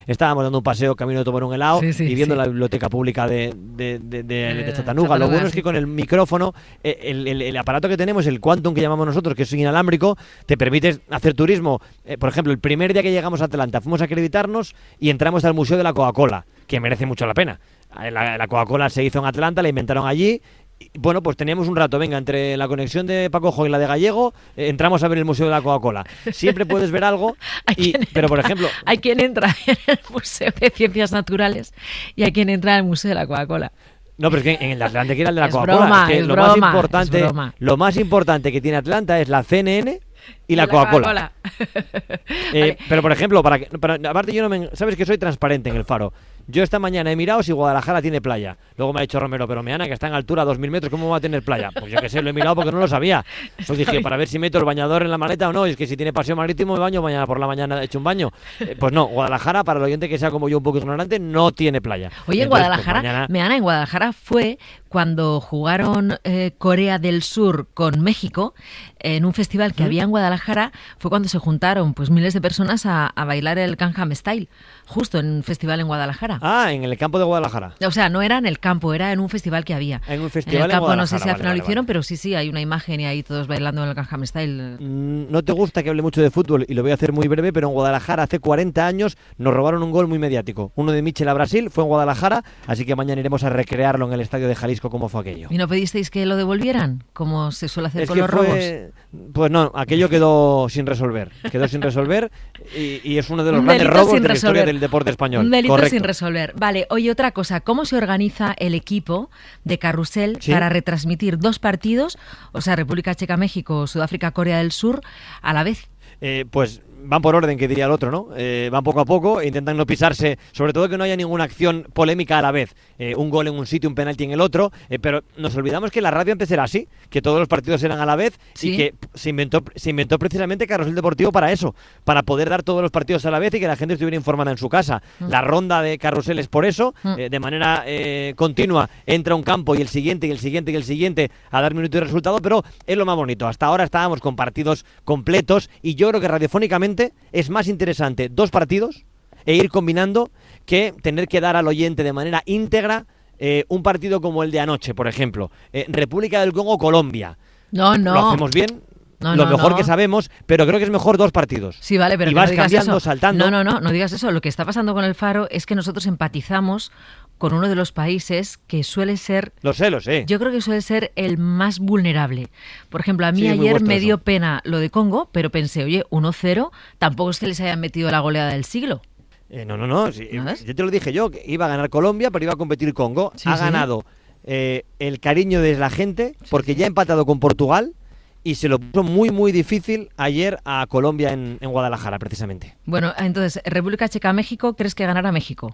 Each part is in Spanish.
Estábamos dando un paseo camino de tomar un helado y viendo la biblioteca pública de Chattanooga. Lo bueno es que con el micrófono, el aparato que tenemos, el Quantum que llamamos nosotros, que es inalámbrico, te permite hacer turismo. Por ejemplo, el primer día que llegamos a Atlanta fuimos a acreditarnos y entramos al Museo de la Coca-Cola, que merece mucho la pena. La Coca-Cola se hizo en Atlanta, la inventaron allí. Bueno, pues teníamos un rato, venga, entre la conexión de Paco Jo y la de Gallego, entramos a ver el Museo de la Coca-Cola. Siempre puedes ver algo, pero por ejemplo... Hay quien entra en el Museo de Ciencias Naturales y hay quien entra en el Museo de la Coca-Cola. No, pero es que en el Atlanta era el de la Coca-Cola. Lo más importante que tiene Atlanta es la CNN y la Coca-Cola. Vale. Pero por ejemplo, aparte yo sabes que soy transparente en el Faro. Yo esta mañana he mirado si Guadalajara tiene playa. Luego me ha dicho Romero, pero Meana, que está en altura a 2.000 metros, ¿cómo va a tener playa? Pues yo qué sé, lo he mirado porque no lo sabía. Pues dije, para ver si meto el bañador en la maleta o no. Y es que si tiene paseo marítimo, me baño mañana por la mañana, he hecho un baño. Pues no, Guadalajara, para el oyente que sea como yo un poco ignorante, no tiene playa. Oye, entonces, Guadalajara, pues mañana... Meana, en Guadalajara fue cuando jugaron Corea del Sur con México en un festival que había en Guadalajara. Fue cuando se juntaron pues miles de personas a bailar el Gangnam Style, justo en un festival en Guadalajara. Ah, en el campo de Guadalajara. O sea, no era en el campo, era en un festival que había. En un festival en el campo, en no sé si al final vale, lo hicieron, pero sí, hay una imagen y ahí todos bailando en el Gangnam Style. No te gusta que hable mucho de fútbol y lo voy a hacer muy breve, pero en Guadalajara hace 40 años nos robaron un gol muy mediático. Uno de Michel a Brasil, fue en Guadalajara, así que mañana iremos a recrearlo en el estadio de Jalisco como fue aquello. ¿Y no pedisteis que lo devolvieran, como se suele hacer con los robos? Pues no, aquello quedó sin resolver. Y es uno de los grandes robos de la historia del deporte español. Un delito Correcto. sin resolver. Vale, oye, otra cosa, ¿cómo se organiza el equipo de Carrusel para retransmitir 2 partidos, o sea, República Checa-México, Sudáfrica-Corea del Sur, a la vez? Pues van por orden, que diría el otro, ¿no? Van poco a poco, intentan no pisarse, sobre todo que no haya ninguna acción polémica a la vez. Un gol en un sitio, un penalti en el otro, pero nos olvidamos que la radio antes era así, que todos los partidos eran a la vez y que se inventó precisamente Carrusel Deportivo para eso, para poder dar todos los partidos a la vez y que la gente estuviera informada en su casa. La ronda de Carrusel es por eso, de manera continua, entra un campo y el siguiente y el siguiente y el siguiente a dar minuto y resultado, pero es lo más bonito. Hasta ahora estábamos con partidos completos y yo creo que radiofónicamente es más interesante 2 partidos e ir combinando que tener que dar al oyente de manera íntegra un partido como el de anoche, por ejemplo. República del Congo, Colombia. No. Lo hacemos bien, lo mejor que sabemos, pero creo que es mejor 2 partidos. Sí, vale, pero y que vas no digas cambiando, eso. saltando. No digas eso. Lo que está pasando con el Faro es que nosotros empatizamos con uno de los países que suele ser... Lo sé. Yo creo que suele ser el más vulnerable. Por ejemplo, a mí ayer me dio pena lo de Congo, pero pensé, oye, 1-0, tampoco es que les hayan metido la goleada del siglo. No. Sí, yo te lo dije yo, que iba a ganar Colombia, pero iba a competir Congo. Ha ganado el cariño de la gente, porque ya ha empatado con Portugal y se lo puso muy, muy difícil ayer a Colombia en Guadalajara, precisamente. Bueno, entonces, República Checa-México, ¿crees que ganará México?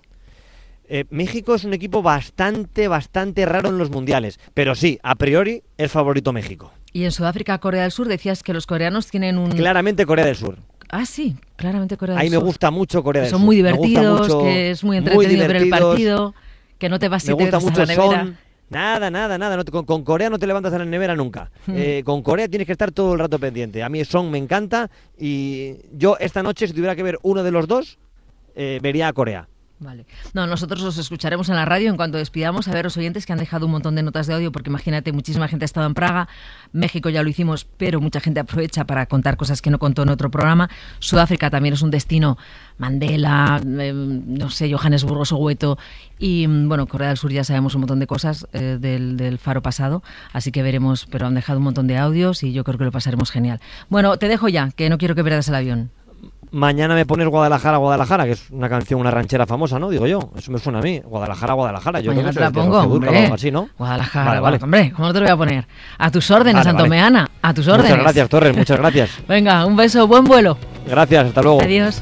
México es un equipo bastante raro en los mundiales, pero sí, a priori es favorito México. Y en Sudáfrica, Corea del Sur, decías que los coreanos tienen un... Claramente Corea del Sur. Ah, sí, claramente Corea del Ahí Sur. me gusta mucho Corea del Sur. Son muy divertidos, que es muy entretenido ver el partido, que no te vas 7 veces a la nevera. Nada. Con Corea no te levantas a la nevera nunca. Con Corea tienes que estar todo el rato pendiente. A mí Son me encanta y yo esta noche, si tuviera que ver uno de los dos, vería a Corea. Vale. No, nosotros os escucharemos en la radio en cuanto despidamos. A ver, los oyentes que han dejado un montón de notas de audio, porque imagínate, muchísima gente ha estado en Praga, México ya lo hicimos, pero mucha gente aprovecha para contar cosas que no contó en otro programa. Sudáfrica también es un destino, Mandela, no sé, Johannesburgo, Soweto, y bueno, Corea del Sur ya sabemos un montón de cosas del Faro pasado, así que veremos, pero han dejado un montón de audios y yo creo que lo pasaremos genial. Bueno, te dejo ya, que no quiero que pierdas el avión. Mañana me pones Guadalajara, que es una canción, una ranchera famosa, ¿no? Digo yo, eso me suena a mí. Guadalajara. Yo mañana creo que te la pongo, hombre. Algo así, ¿no? Guadalajara, vale. Hombre, ¿cómo no te lo voy a poner? A tus órdenes, Santomeana, a tus órdenes. Muchas gracias, Torres, muchas gracias. Venga, un beso, buen vuelo. Gracias, hasta luego. Adiós.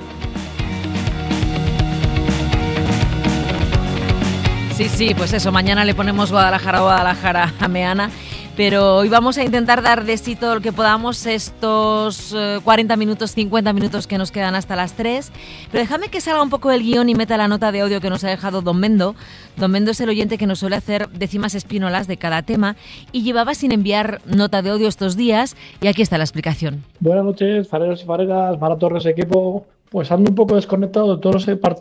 Sí, pues eso, mañana le ponemos Guadalajara a Meana. Pero hoy vamos a intentar dar de sí todo lo que podamos estos 40 minutos, 50 minutos que nos quedan hasta las 3. Pero déjame que salga un poco del guión y meta la nota de audio que nos ha dejado Don Mendo. Don Mendo es el oyente que nos suele hacer décimas espínolas de cada tema y llevaba sin enviar nota de audio estos días y aquí está la explicación. Buenas noches, fareros y fareras, Mara Torres, equipo. Pues ando un poco desconectado de todos los partidos